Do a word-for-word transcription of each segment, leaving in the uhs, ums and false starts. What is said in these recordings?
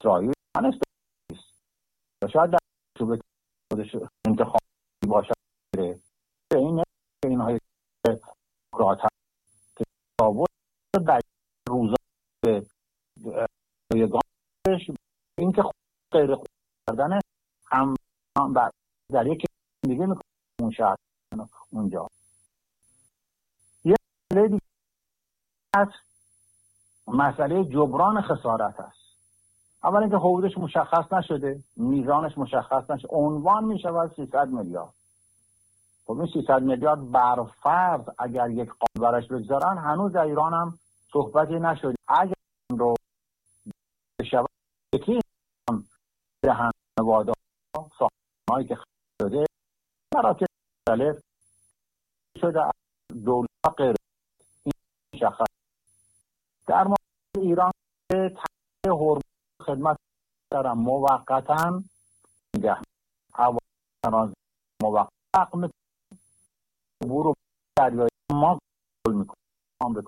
اسرائیل است. شاید در شبه خودش انتخابی باشد به این اینهای دموکرات که تفاوت در روزا به یگانش این که غیر خود کردن هم در یک دیگه میکنه اون شهر اونجا. یه مسئله دیگه هست، مسئله جبران خسارت هست. اول اینکه حقوقش مشخص نشده، میزانش مشخص نشده، عنوان میشود سیصد میلیارد. خب این سیصد میلیارد بر فرض اگر یک قانون برش بگذارن هنوز در ایران هم صحبتی نشده. اگر این رو بشود یکی دهن نوادا ساختمان‌هایی که شده مراکز مختلف شده دولت غیر این مشخص. در مورد ایران تحت هرمز خدمت دارم موقتاً نگه هوا موقت میکنه برو دریای ما کل میکنه آمریکا.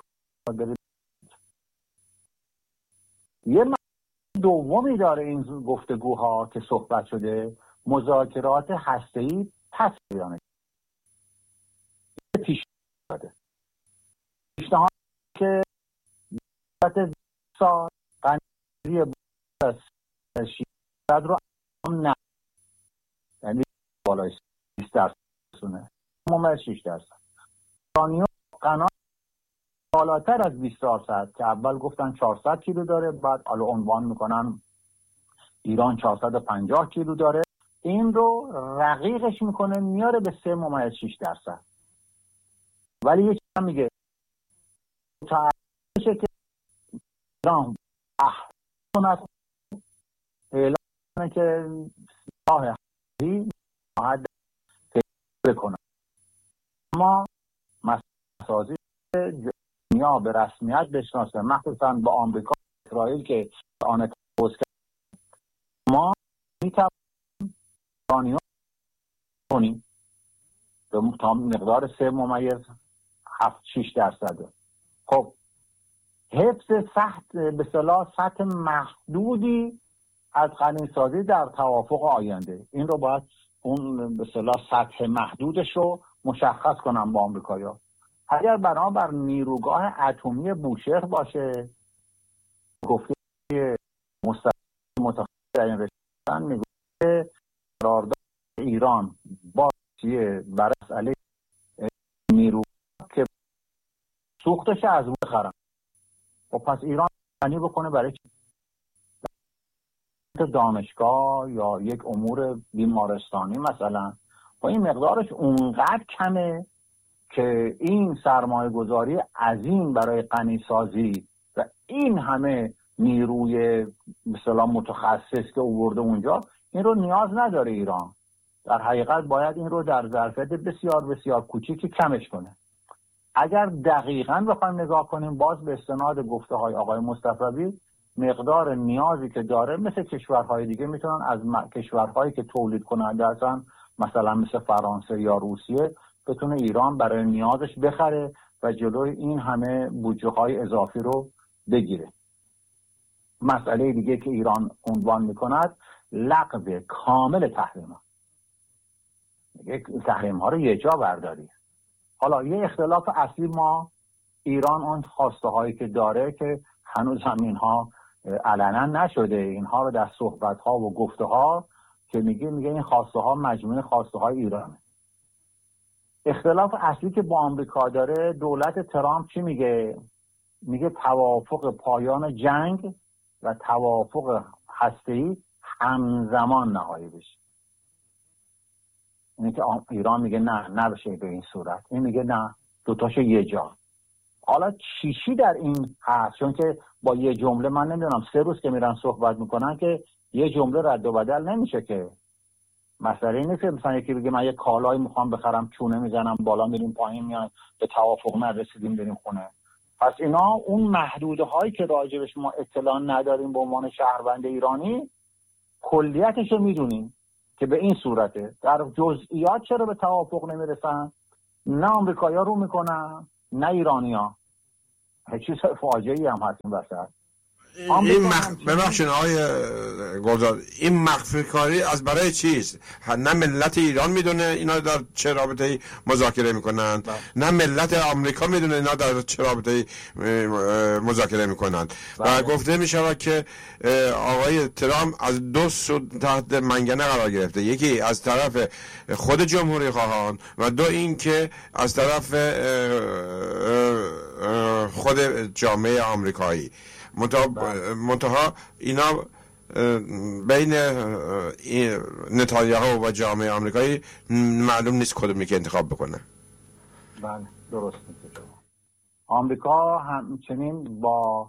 یه دومی داره این گفتگوها که صحبت شده، مذاکرات هسته‌ای پس ایرانه پیشنهاد پیشنهاد که بعد سال قنیری باز شیصد رو هم نه، یعنی بالای بیست درصد سونه ممیز شش درصد ایرانی‌ها قنات بالاتر از بیست درصد که اول گفتن چهارصد کیلو داره، بعد حالا عنوان میکنن ایران چهارصد و پنجاه کیلو داره، این رو رقیقش میکنه میاره به سه ممیز شش درصد. ولی یه چیز میگه تعریفشه که ایران احسانت اعلام کنه که سلاح هستی باید بکنه، اما مسازی دنیا به رسمیت بشناسه، مخصوصا با آمریکا اسرائیل که آن تفاوض کرد، ما میتونیم ایرانیان کنیم تا مقدار سه ممیز هفت شیش درصد. خب حفظ سخت به اصطلاح سطح محدودی از غنیسازی در توافق آینده، این رو باید اون به اصطلاح سطح محدودش رو مشخص کنم با آمریکایی‌ها. اگر بنابر نیروگاه اتمی بوشهر باشه، گفته مستقیم متخصص در این رشته میگه قرارداد ایران با چیه بر مسئله نیروگاه که سوختش از اون بخرن. و پس ایران معنی بکنه برای چی؟ دانشگاه یا یک امور بیمارستانی مثلا، و این مقدارش اونقدر کمه که این سرمایه گذاری عظیم برای غنیسازی و این همه نیروی مثلا متخصص که آورده اونجا، این رو نیاز نداره ایران. در حقیقت باید این رو در ظرفیت بسیار بسیار کوچیکی کمش کنه. اگر دقیقاً بخوایم نگاه کنیم باز به استناد گفته های آقای مصطفی، مقدار نیازی که داره مثل کشورهای دیگه میتونن از م... کشورهایی که تولید کننده هستن مثلا مثل فرانسه یا روسیه بتونه ایران برای نیازش بخره و جلوی این همه بودجه های اضافی رو بگیره. مسئله دیگه که ایران عنوان میکند لغو کامل تحریم ها. تحریم ها رو یه جا برداری. حالا یه اختلاف اصلی ما ایران آن خواسته هایی که داره که هنوز هم اینها علنا نشده، اینها رو در صحبت ها و گفته ها که میگه میگه این خواسته ها مجموعه خواسته های ایرانه. اختلاف اصلی که با آمریکا داره، دولت ترامپ چی میگه؟ میگه توافق پایان جنگ و توافق هسته‌ای همزمان نهایی بشه. اینه که ایران میگه نه نبشه به این صورت، این میگه نه دوتاشو یه جا. حالا چیشی در این هست؟ چون که با یه جمله من نمیدونم سه روز که میرن صحبت میکنن که یه جمله رد و بدل نمیشه که. مسئله اینه که مثلا یکی بگه من یه کالایی میخوام بخرم چونه میزنم بالا میریم پایین میان به توافق نرسیدیم بریم خونه. پس اینا اون محدوده هایی که راجبش ما اطلاع نداریم به عنوان شهروند ایرانی کلیتش رو میدونیم که به این صورته. در جزئیات چرا به توافق نمیرسن؟ نه آمریکایی‌ها رو میکنن نه ایرانی‌ها. چیز فاجعه‌ای هم هست این وسط. این مخ... ببخشید آقای گلزار، این مخفی کاری از برای چیست؟ نه ملت ایران میدونه اینا در چه رابطه‌ای مذاکره میکنن، نه ملت آمریکا میدونه اینا در چه رابطه‌ای مذاکره میکنن. و گفته میشود که آقای ترامپ از دو سو تحت منگنه قرار گرفته، یکی از طرف خود جمهوری خواهان و دو این که از طرف خود جامعه آمریکایی. منتها اینا بین نتانیاهو و جامعه آمریکایی معلوم نیست کدومی که انتخاب بکنه. بله درست میگه. آمریکا همچنین با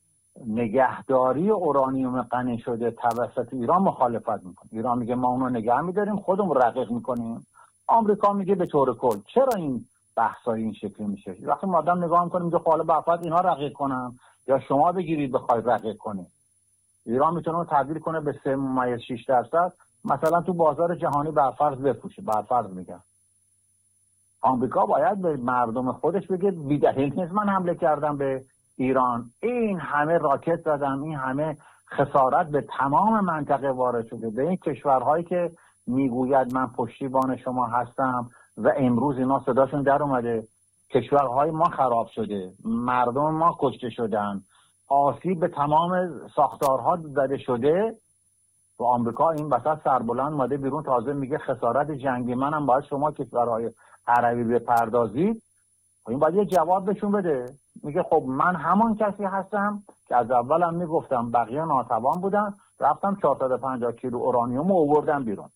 نگهداری اورانیوم غنی شده توسط ایران مخالفت میکنه. ایران میگه ما اونو نگه میداریم، خودمون رقیق میکنیم. آمریکا میگه به طور کل چرا این بحثای این شکلی میشه؟ وقتی ما آدم نگاه میکنیم میگه حالا بفرض اینا رقیق کنن یا شما بگیرید بخواید رقیق کنید. ایران میتونه تبدیل کنه به سه ممیز شش درصد مثلا تو بازار جهانی برفرض بفروشه. برفرض میگم آمریکا باید به مردم خودش بگه بی‌دلیل نیست من حمله کردم به ایران، این همه راکت زدم، این همه خسارت به تمام منطقه وارد شده، به این کشورهایی که میگوید من پشتیبان شما هستم و امروز اینا صداشون در اومده، کشورهای ما خراب شده، مردم ما کشته شدن، آسیب به تمام ساختارها زده شده و آمریکا این وسط سربلند اومده بیرون تازه میگه خسارت جنگی منم باید شما کشورهای عربی بپردازید. این باید یه جواب بهشون بده. میگه خب من همان کسی هستم که از اولم میگفتم بقیه ناتوان بودن، رفتم چهارصد و پنجاه کیلو اورانیوم رو آوردم بیرون.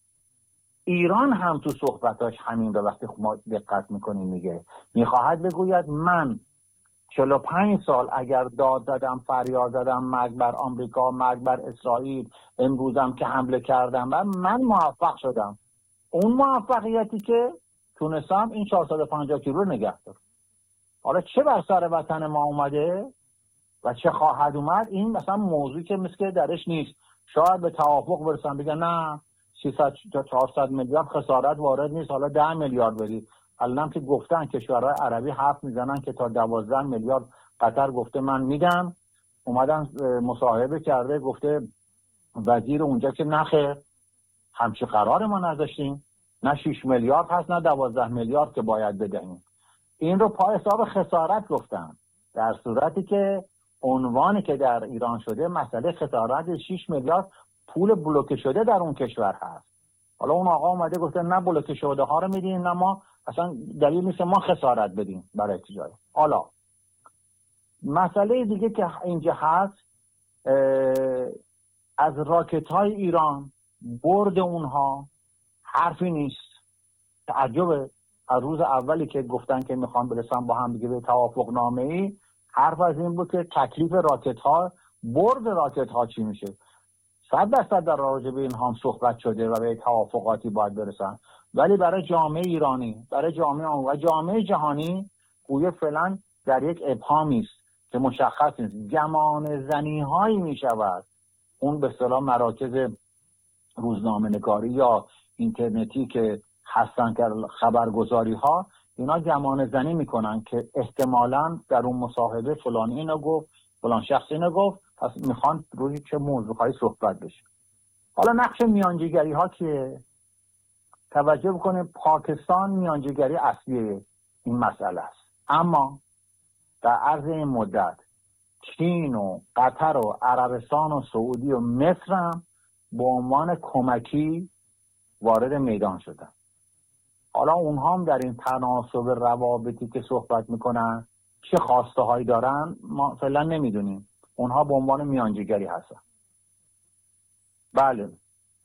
ایران هم تو صحبتاش همین به وقتی ما دقت میکنیم میگه میخواهد بگوید من چهل و پنج سال اگر داد زدم فریاد زدم مرگ بر آمریکا، مرگ بر اسرائیل، امروزم که حمله کردم و من موفق شدم. اون موفقیتی که تونستم این چهارصد و پنجاه کیلو رو نگه دارم. حالا چه بر سر وطن ما اومده و چه خواهد اومد این مثلا موضوعی که مثل که درش نیست. شاید به توافق برسن بگن نه سیصد تا چهارصد میلیارد خسارت وارد نیست، حالا ده میلیارد بدید. الان که گفتن کشورهای عربی حرف میزنن که تا دوازده میلیارد قطر گفته من میدم. اومدن مصاحبه کرده گفته وزیر اونجا که نخیر همچه قرار ما نداشتیم، نه شش میلیارد هست نه دوازده میلیارد که باید بدهیم. این رو پای حساب خسارت گفتن، در صورتی که عنوانی که در ایران شده مسئله خسارت شش میلیارد پول بلوکه شده در اون کشور هست. حالا اون آقا اومده گفته نه بلوکه شده ها رو میدین، نه ما اصلا دلیل نیست ما خسارت بدیم برای تجارت. حالا مسئله دیگه که اینجا هست از راکت های ایران برد اونها حرفی نیست. تعجبه از روز اولی که گفتن که میخوان برسن با هم دیگه به توافق نامه ای حرف از این بود که تکلیف راکت ها برد راکت ها چی میشه. صد درصد در راجع به این هم صحبت شده و به توافقاتی باید برسن، ولی برای جامعه ایرانی، برای جامعه و جامعه جهانی گویا فعلا در یک ابهامی است که مشخص نیست. گمان زنی هایی می شود اون به اصطلاح مراکز روزنامه نگاری یا اینترنتی که هستن که خبرگزاری ها اینا گمان زنی میکنن که احتمالاً در اون مصاحبه فلان اینو گفت فلان شخص اینو گفت، پس میخوان روی چه موضوعی صحبت بشه. حالا نقش میانجیگری ها که توجه بکنید پاکستان میانجیگری اصلی این مسئله است، اما در عرض این مدت چین و قطر و عربستان و سعودی و مصر هم به عنوان کمکی وارد میدان شدن. حالا اونها هم در این تناسب روابطی که صحبت میکنن چه خواسته هایی دارن ما فعلا نمیدونیم. اونها به عنوان میانجیگری هستن. بله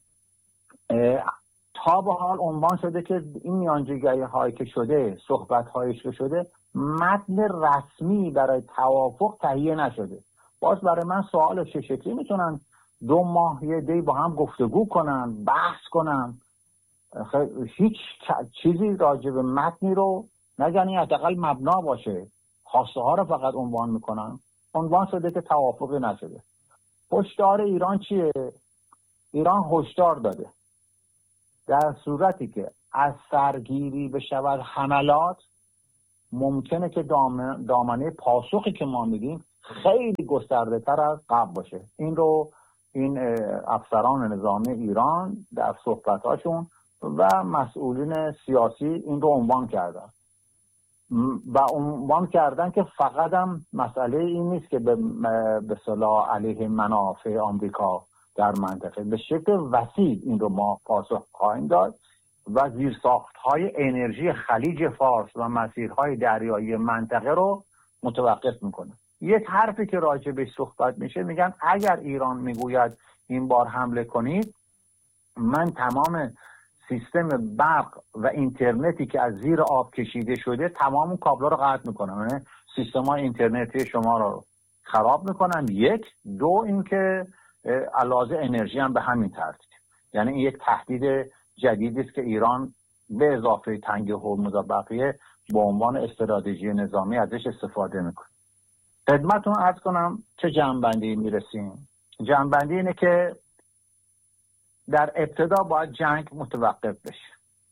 تا به حال عنوان شده که این میانجیگری هایی که شده، صحبت هایی که شده، متن رسمی برای توافق تهیه نشده. باز برای من سوال چه شکلی میتونن دو ماه یه دی با هم گفتگو کنن، بحث کنن، هیچ چیزی راجع به متنی رو نگن حداقل مبنا باشه، خواسته ها رو فقط عنوان میکنن. عنوان شده که توافقی نشده. هشدار ایران چیه؟ ایران هشدار داده در صورتی که از سرگیری بشود حملات ممکنه که دامنه, دامنه پاسخی که ما میدیم خیلی گسترده تر از قبل باشه. این رو این افسران نظامی ایران در صحبتاشون و مسئولین سیاسی این رو عنوان کردن و عنوان کردن که فقط هم مسئله این نیست که به به صلاح علیه منافع آمریکا در منطقه، به شکل وسیع این رو ما پاسخ خواهیم داد و زیرساخت‌های انرژی خلیج فارس و مسیرهای دریایی منطقه رو متوقف میکنه. یک حرفی که راجع بهش صحبت میشه، میگن اگر ایران میگوید این بار حمله کنید، من تمام سیستم برق و اینترنتی که از زیر آب کشیده شده تمام کابلا رو قطع میکنم، یعنی سیستم‌های اینترنتی شما رو خراب میکنم. یک دو اینکه علاوه انرژی هم به همین ترتیب، یعنی این یک تهدید جدیدی است که ایران به اضافه تنگ هرمز و بقیه به عنوان استراتژی نظامی ازش استفاده میکنه. خدمتتون عرض کنم چه جنبندی میرسیم. جنبندی اینه که در ابتدا باید جنگ متوقف بشه.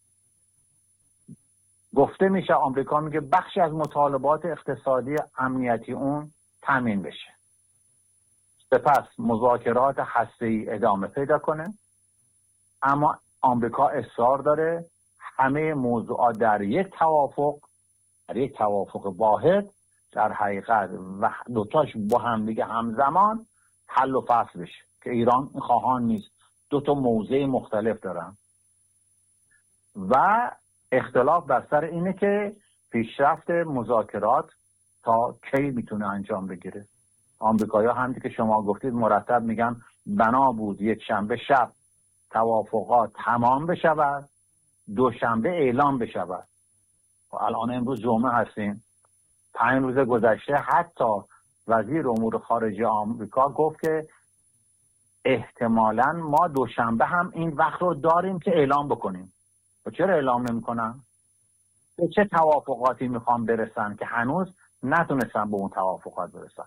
گفته میشه، آمریکا میگه بخشی از مطالبات اقتصادی امنیتی اون تامین بشه. سپس مذاکرات هسته‌ای ادامه پیدا کنه، اما آمریکا اصرار داره همه موضوعات در یک توافق در یک توافق واحد در حقیقت و دوتاش با هم دیگه همزمان حل و فصل بشه، که ایران خواهان نیست. دو تا موضع مختلف دارن و اختلاف بر سر اینه که پیشرفت مذاکرات تا کی میتونه انجام بگیره. آمریکایی‌ها همونطور که شما گفتید مرتب میگن بنا بود یک شنبه شب توافقات تمام بشود، دوشنبه اعلام بشود. الان امروز جمعه هستیم، پنج روز گذشته حتی وزیر امور خارجه آمریکا گفت که احتمالاً ما دوشنبه هم این وقت رو داریم که اعلام بکنیم. و چرا اعلام نمی‌کنن؟ به چه توافقاتی میخوان برسن که هنوز نتونستن به اون توافقات برسن؟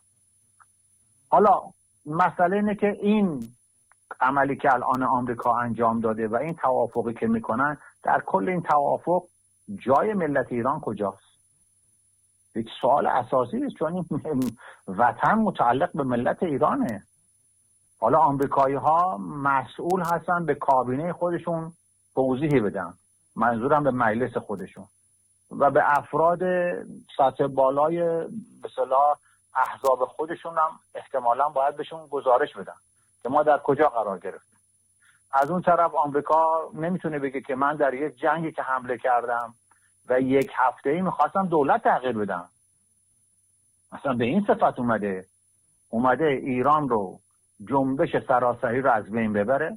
حالا مسئله اینه که این عملی که الان آمریکا انجام داده و این توافقی که میکنن، در کل این توافق جای ملت ایران کجاست؟ یک سوال اساسی است، چون این وطن متعلق به ملت ایرانه. حالا آمریکایی ها مسئول هستن به کابینه خودشون توضیحی بدن، منظورم به مجلس خودشون و به افراد سطح بالای به اصطلاح احزاب خودشون هم احتمالاً باید بهشون گزارش بدن که ما در کجا قرار گرفتیم. از اون طرف آمریکا نمیتونه بگه که من در یک جنگی که حمله کردم و یک هفته‌ای میخواستم دولت تغییر بدم. مثلا به این صفت اومده اومده ایران رو جنبش سراسری رو از بین ببره،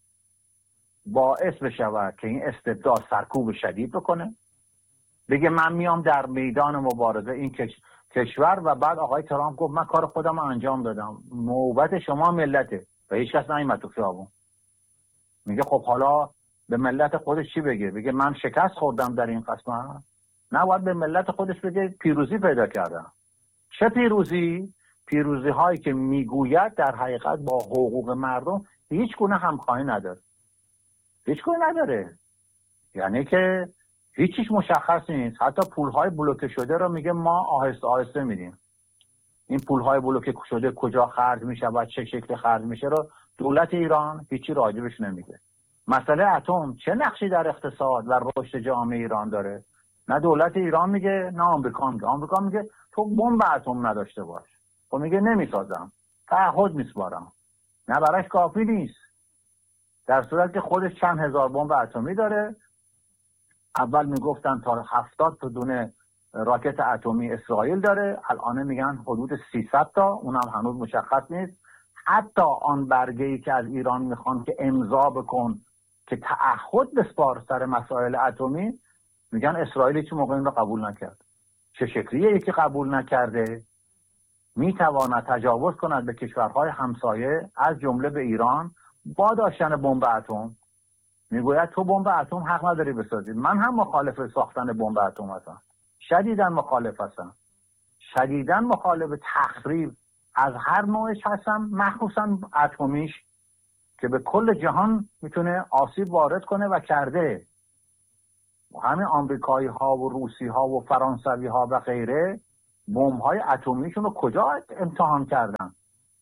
باعث بشه که این استبداد سرکوب شدید بکنه، بگه من میام در میدان مبارزه این کش... کشور و بعد آقای ترامپ گفت من کار خودم رو انجام دادم، نوبت شما ملته و هیچ کس نیامد تو خیابون. میگه خب حالا به ملت خودش چی بگه؟ بگه من شکست خوردم در این قسمت؟ نه، باید به ملت خودش بگه پیروزی پیدا کردم. چه پیروزی؟ پیروزی هایی که میگوید در حقیقت با حقوق مردم هیچ گونه همخوانی نداره. هیچ گونه نداره. یعنی که هیچیش مشخص نیست. حتی پولهای بلوکه شده رو میگه ما آهسته آهسته میدیم. این پولهای بلوکه شده کجا خرج میشه و چه شکل خرج میشه رو دولت ایران هیچی راجبش نمیگه. مسئله اتم چه نقشی در اقتصاد و رشد جامعه ایران داره؟ نه دولت ایران میگه نه آمریکا میگه. آمریکا میگه تو بمب اتم نداشته باش. خب میگه نمیسازم، تعهد میسپارم. نه براش کافی نیست. در صورت که خودش چند هزار بمب اتمی داره. اول میگفتن تا هفتاد تا دونه راکت اتمی اسرائیل داره، الان میگن حدود سیصد تا، اونم هنوز مشخص نیست. حتی آن برگه‌ای که از ایران میخوان که امضا بکن که تعهد بسپار سر مسائل اتمی، میگن اسرائیل هیچ موقع این رو قبول نکرد. چه شکلیه یکی قبول نکرده میتواند تجاوز کند به کشورهای همسایه از جمله به ایران با داشتن بمب اتم؟ میگوید تو بمب اتم حق نداری بسازی. من هم مخالف ساختن بمب اتم هستم، شدیداً مخالف هستم، شدیداً مخالف تخریب از هر نوعش هستم، مخصوصاً اتمیش که به کل جهان میتونه آسیب وارد کنه و کرده. و همین آمریکایی ها و روسی ها و فرانسوی ها و غیره بمب‌های اتمیشون رو کجا امتحان کردن؟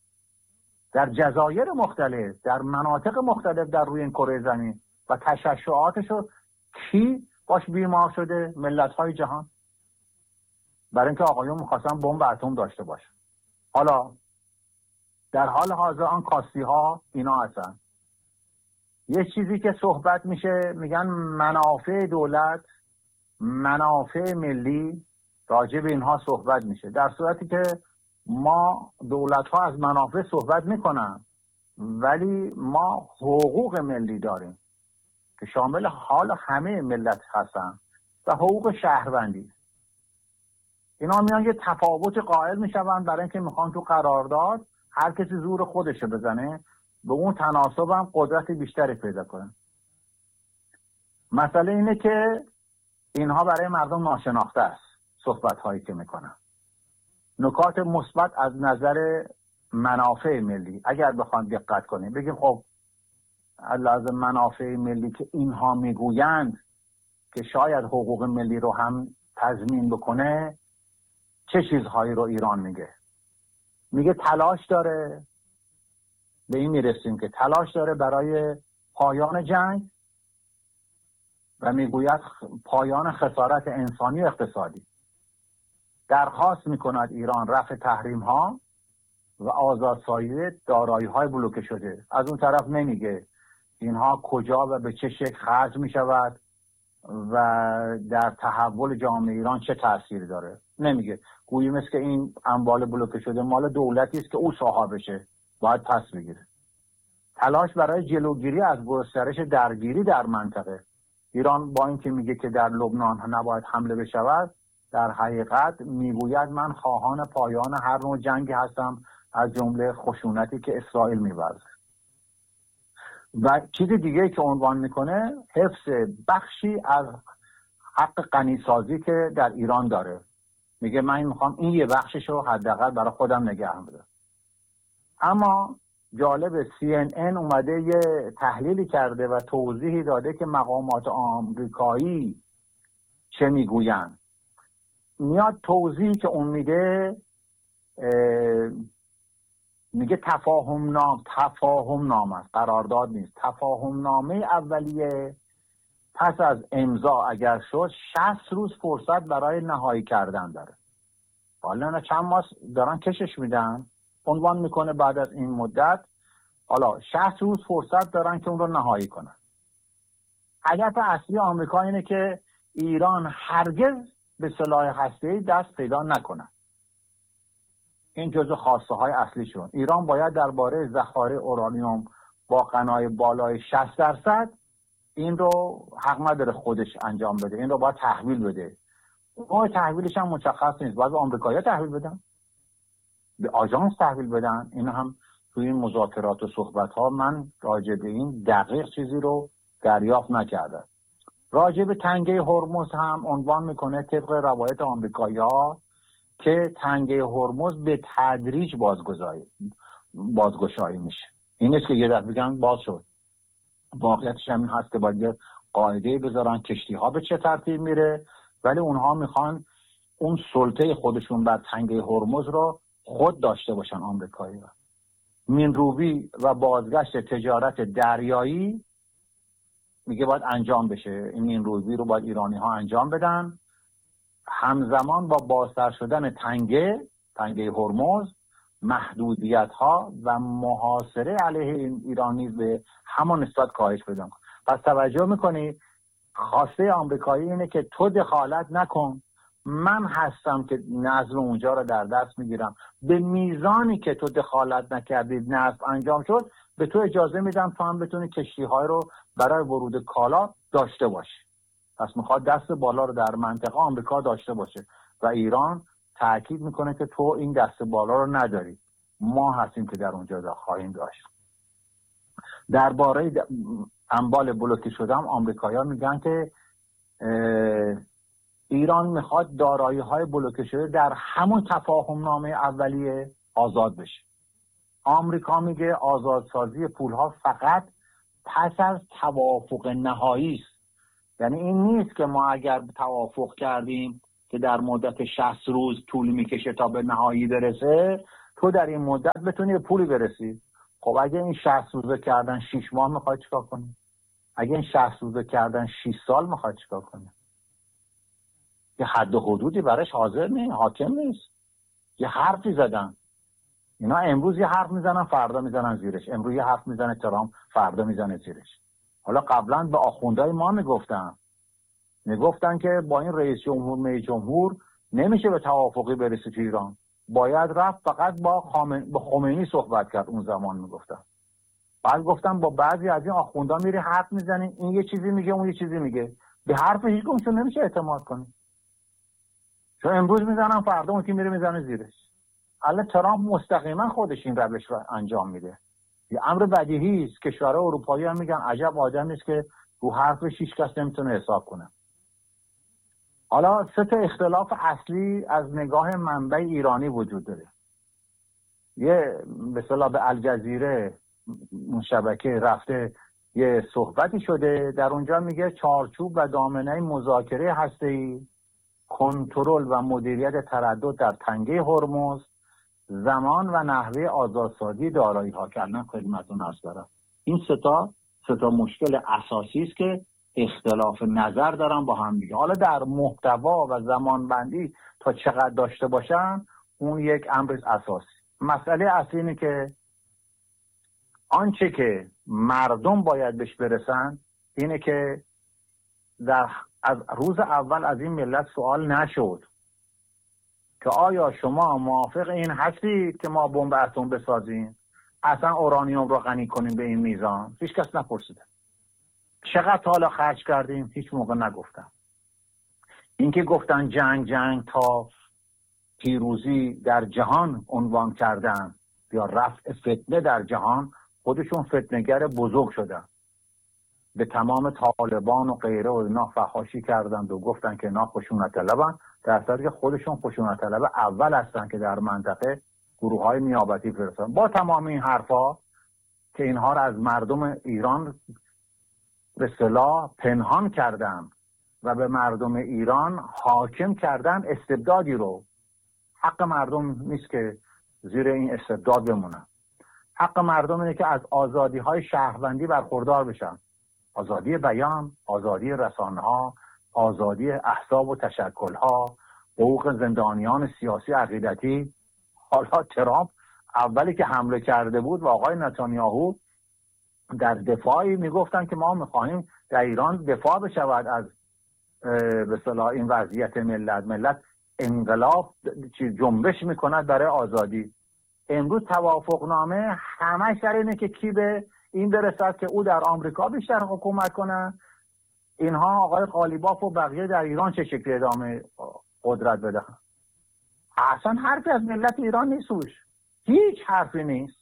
در جزایر مختلف، در مناطق مختلف در روی این کره زمین. و تشعشعاتش رو کی باش بیمار شده؟ ملت‌های جهان. برای اینکه آقایون می‌خواستن بمب اتم داشته باشن. حالا در حال حاضر آن کاستی‌ها اینا هستن. یه چیزی که صحبت میشه میگن منافع دولت، منافع ملی، راجع به اینها صحبت میشه، در صورتی که ما دولت‌ها از منافع صحبت میکنن ولی ما حقوق ملی داریم که شامل حال همه ملت هستن و حقوق شهروندی. اینا میان یه تفاوت قائل میشون برای اینکه میخوان تو قرارداد هر کسی زور خودشه بزنه، به اون تناسب هم قدرت بیشتری پیدا کنه. مسئله اینه که اینها برای مردم ناشناخته است صحبت هایی که میکنن. نکات مثبت از نظر منافع ملی اگر بخوام دقت کنیم بگیم خب لازم منافع ملی که اینها میگویند که شاید حقوق ملی رو هم تضمین بکنه، چه چیزهایی رو ایران میگه؟ میگه تلاش داره، به این میرسیم که تلاش داره برای پایان جنگ و میگوید پایان خسارت انسانی و اقتصادی. درخواست میکند ایران رفع تحریم ها و آزادسازی دارایی های بلوکه شده. از اون طرف نمیگه اینها کجا و به چه شکل خرج میشود و در تحول جامعه ایران چه تأثیری داره. نمیگه. گویی مثل که این اموال بلوکه شده مال دولتی است که او صاحبشه، باید پس بگیره. تلاش برای جلوگیری از گسترش درگیری در منطقه. ایران با اینکه میگه که در لبنان نباید حمله بشود، در حقیقت میگوید من خواهان پایان هر نوع جنگی هستم، از جمله خشونتی که اسرائیل می‌ورزه. و چیز دیگه که عنوان میکنه حفظ بخشی از حق غنیسازی که در ایران داره. میگه من میخوام این یه بخشش رو حداقل برای خودم نگه بدارم. اما جالب سی ان ان اومده یه تحلیلی کرده و توضیحی داده که مقامات آمریکایی چه میگویند. میاد توضیحی که اون میده میگه تفاهم نام تفاهم نام است، قرارداد نیست. تفاهم نامه اولیه پس از امضا اگر شد شصت روز فرصت برای نهایی کردن داره. حالا نه چند ماه دارن کشش میدن، عنوان میکنه بعد از این مدت حالا شصت روز فرصت دارن که اون رو نهایی کنن. هدف اصلی آمریکا اینه که ایران هرگز به سلاح هسته‌ای دست پیدا نکنه. این جزء خواسته های اصلیشون. ایران باید درباره ذخایر اورانیوم با قنای بالای شصت درصد این رو حق نداره خودش انجام بده، این رو باید تحویل بده. نوع تحویلش هم مشخص نیست، باید آمریکایی‌ها تحویل بدن، به آژانس تحویل بدن. این هم توی این مذاکرات و صحبت ها من راجع به این دقیق چیزی رو دریافت نکردم. راجع به تنگه هرمز هم عنوان میکنه طبق روایت آمریکایی‌ها که تنگه هرمز به تدریج بازگشایی بازگشایی میشه. این نیست که یه دفعه بگن باز شد. واقعیتش همین هست که باید قاعده بذارن کشتی ها به چه ترتیب میره، ولی اونها میخوان اون سلطه خودشون بر تنگه هرمز رو خود داشته باشن. آمریکایی ها مینروی و بازگشت تجارت دریایی میگه باید انجام بشه. این مینروی رو باید ایرانی ها انجام بدن همزمان با بازتر شدن تنگه تنگه هرمز. محدودیت ها و محاصره علیه این ایرانی به همان نسبت کاهش پیدا کنه. پس توجه میکنید خواسته آمریکایی اینه که تو دخالت نکن، من هستم که نظم اونجا رو در دست میگیرم. به میزانی که تو دخالت نکردید نظم انجام شد، به تو اجازه میدم تو هم بتونی کشتی های رو برای ورود کالا داشته باشی. پس میخواد دست بالا رو در منطقه آمریکا داشته باشه و ایران تأکید میکنه که تو این دست بالا رو نداری، ما هستیم که در اونجا خواهیم داشت. درباره اموال بلوکه شده هم آمریکایی‌ها میگن که ایران میخواد دارایی های بلوکه شده در همون تفاهم نامه اولیه آزاد بشه. آمریکا میگه آزادسازی پولها فقط پس از توافق نهایی است. یعنی این نیست که ما اگر توافق کردیم که در مدت شصت روز طول میکشه تا به نهایی برسه، تو در این مدت بتونی به پولی برسی. خب اگه این شصت روزه کردن شش ماه میخوای چیکار کنی؟ اگه این شصت روزه کردن شش سال میخوای چیکار کنی؟ یه حد و حدودی براش حاضر نیست، حاکم نیست. یه حرفی زدن، اینا امروز یه حرف میزنن فردا میزنن زیرش، امروز یه حرف میزنه ترامپ فردا میزنه زیرش. حالا قبلا به آخوندهای ما میگفتن میگفتن که با این رئیس جمهور می جمهور نمیشه به توافقی برسی تو ایران، باید رفت فقط با خامن... با خمینی صحبت کرد. اون زمان میگفتن. بعد گفتن با بعضی از این آخوندها میری حرف میزنی، این یه چیزی میگه اون یه چیزی میگه، به حرف هیچ کدومشون نمیشه اعتماد کنی، چون امروز میزنن فردا اون که میره میزنه زیرش. الان ترامپ مستقیما خودش این روش رو انجام میده. یه امر بدیهی است. کشورهای اروپایی هم میگن عجب آدمی است که رو حرفش هیچ کس نمیتونه حساب کنه. حالا سه تا اختلاف اصلی از نگاه منبع ایرانی وجود داره. یه به اصطلاح به الجزیره اون شبکه رفته یه صحبتی شده، در اونجا میگه چارچوب و دامنه مذاکره هسته‌ای، کنترل و مدیریت تردد در تنگه هرمز، زمان و نحوه آزادسازی دارایی ها که الان خدمتتون عرض دارم. این سه تا سه تا مشکل اساسی است که اختلاف نظر دارن با هم دیگه. حالا در محتوا و زمانبندی تا چقدر داشته باشن اون یک امر اساسی. مسئله اصلی اینه که آنچه که مردم باید بهش برسن اینه که در از روز اول از این ملت سوال نشد که آیا شما موافق این هستید که ما بمب اتم بسازیم، اصلا اورانیوم رو غنی کنیم به این میزان؟ هیچ کس نپرسیده. چقدر حالا خرج کردیم؟ هیچ موقع نگفتن. اینکه گفتن جنگ جنگ تا پیروزی در جهان عنوان کردن یا رفع فتنه در جهان، خودشون فتنه‌گر بزرگ شدن، به تمام طالبان و غیره و اینا فحاشی کردند و گفتن که اینا خشونت طلبن، در صورتی که خودشون خشونت طلب اول هستن که در منطقه گروه‌های نیابتی فرستادن. با تمام این حرفا که اینها را از مردم ایران به اصطلاح پنهان کردن و به مردم ایران حاکم کردن استبدادی رو، حق مردم نیست که زیر این استبداد بمونن. حق مردم اینه که از آزادی‌های شهروندی برخوردار بشن، آزادی بیان، آزادی رسانه‌ها، آزادی احزاب و تشکل‌ها، حقوق زندانیان سیاسی عقیدتی. حالا ترامپ اولی که حمله کرده بود و آقای نتانیاهو در دفاعی میگفتن که ما میخواهیم در ایران دفاع بشود از به اصطلاح این وضعیت ملت ملت انقلاب جنبش میکند برای آزادی. امروز توافقنامه همش در اینه که کی به این برسد که او در آمریکا بیشتر حکومت کنه، اینها آقای قالیباف و بقیه در ایران چه شکلی ادامه قدرت بدهن. اصلا حرفی از ملت ایران نیستوش، هیچ حرفی نیست.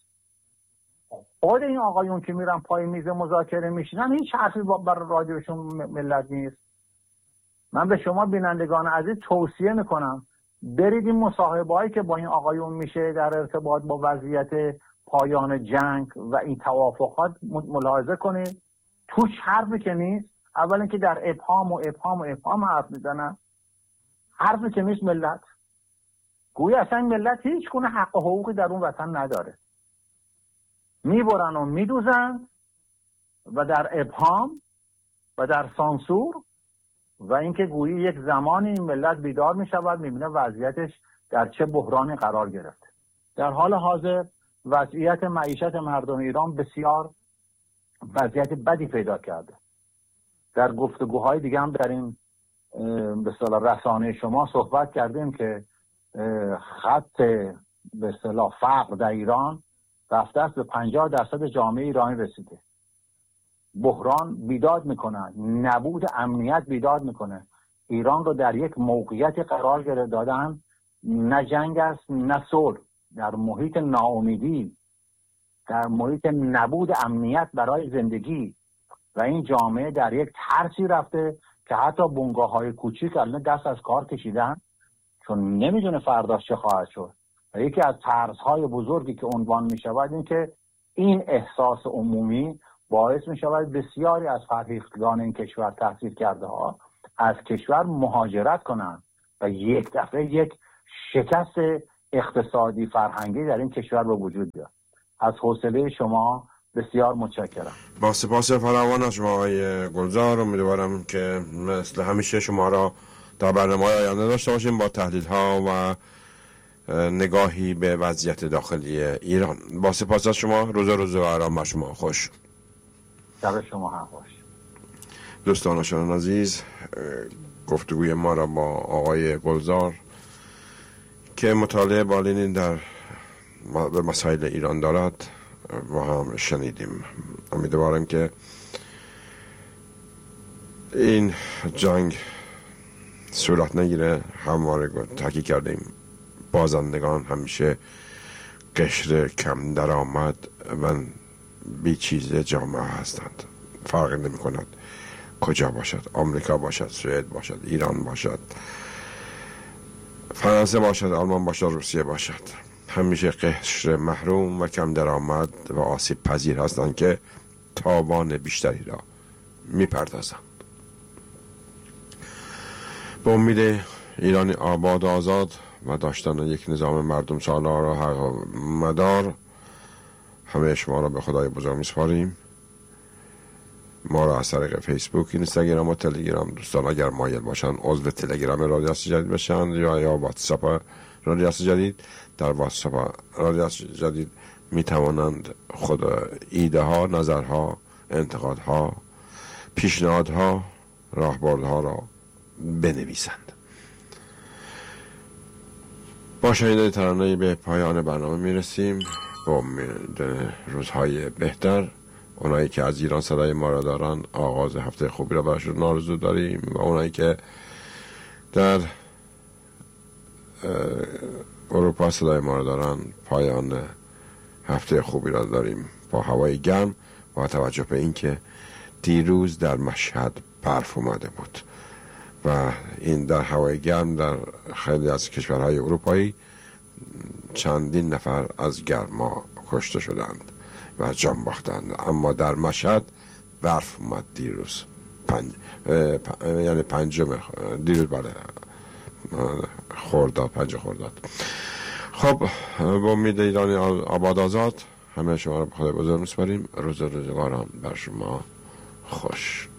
خود این آقایون که میرن پای میز مذاکره میشینن هیچ حرفی برای راجبشون ملت نیست. من به شما بینندگان عزیز توصیه میکنم برید این مصاحبه‌هایی که با این آقایون میشه در ارتباط با وضعیت پایان جنگ و این توافقات ملاحظه کنید. توش حرفی که نیست. اولا که در ابهام و ابهام و ابهام حرف میزنن، حرفی که نیست ملت. گویا اصلا ملت هیچ گونه حق و حقوقی در اون وطن نداره. میبرن و میدوزن و در ابهام و در سانسور و اینکه گویی یک زمانی این ملت بیدار میشود میبینه وضعیتش در چه بحرانی قرار گرفته. در حال حاضر وضعیت معیشت مردم ایران بسیار وضعیت بدی پیدا کرده. در گفتگوهای دیگه هم در این به اصطلاح رسانه شما صحبت کردیم که خط به اصطلاح فقر در ایران رفته است به پنجاه درصد جامعه ایرانی رسیده. بحران بیداد میکنه، نبود امنیت بیداد میکنه. ایران رو در یک موقعیت قرار گرفته دادن، نه جنگ است نه صلح، در محیط ناامیدی، در محیط نبود امنیت برای زندگی و این جامعه در یک ترسی رفته که حتی بنگاه‌های کوچیک الان دست از کار کشیدن چون نمیدونه فردا چه خواهد شد. و یکی از ترس‌های بزرگی که عنوان می‌شود این که این احساس عمومی باعث می‌شود بسیاری از فرهیختگان این کشور تحصیل کرده ها از کشور مهاجرت کنند و یک دفعه یک شکست اقتصادی فرهنگی در این کشور به وجود بیاد. از حوصله شما بسیار متشکرم. با سپاس فراوان از شما آقای گلزار. امیدوارم که مثل همیشه شما را در برنامه‌های آینده داشته باشیم با تحلیل‌ها و نگاهی به وضعیت داخلی ایران. با سپاس از شما. روز روز و آرام بر شما. خوش. شب شما هم خوش. دوستان و شنوندگان عزیز، گفتگوی ما را با آقای گلزار که مطالعه بالینی در به مسائل ایران دارد با هم شنیدیم. امیدوارم که این جنگ صورت نگیره. همواره تاکید کردیم بازندگان همیشه قشر کم درآمد و بی چیز جامعه هستند. فرق نمی کند کجا باشد، آمریکا باشد، سوئد باشد، ایران باشد، فرانسه باشد، آلمان باشد، روسیه باشد، همیشه قشر محروم و کم درآمد و آسیب پذیر هستند که تاوان بیشتری را میپردازند. به امید ایرانی آباد و آزاد و داشتن یک نظام مردم سالار و حق مدار همه شما را به خدای بزرگ میسپاریم. ما را از طریق فیسبوک، اینستاگرام و تلگرام، دوستان اگر مایل باشن عضو تلگرام رادیوست جدید بشن یا یا واتساپ رادیوست جدید. در واتساپ رادیوست جدید می توانند خود ایده ها، نظرها، انتقادها، پیشنهادها، راهبردها را بنویسند. با شنیدن ترانه‌ای به پایان برنامه می رسیم. با امید روزهای بهتر. اونایی که از ایران صدای ما را دارن آغاز هفته خوبی را براشون آرزو داریم و اونایی که در اروپا صدای ما را دارن پایان هفته خوبی را داریم با هوای گرم. با توجه به اینکه دیروز در مشهد برف اومده بود و این در هوای گرم در خیلی از کشورهای اروپایی چندین نفر از گرما کشته شدند و جان باختند، اما در مشهد برف اومد دیروز پنج پ... یعنی پنجم دیروز بله خرداد پنج خرداد. خب با امید ایرانی آباد آزاد همه شما را به خدای بزرگ میسپاریم. روز روزگاران بر شما خوش.